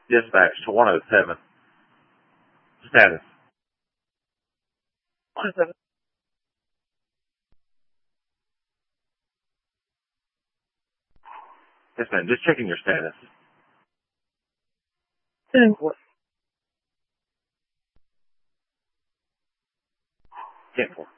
Dispatch to 107. Status. 107. Yes, ma'am. Just checking your status. 10-4. 10-4.